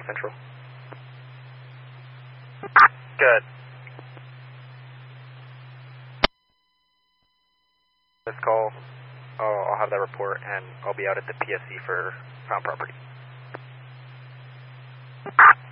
Central. Good. This call, I'll have that report, and I'll be out at the PSC for found property.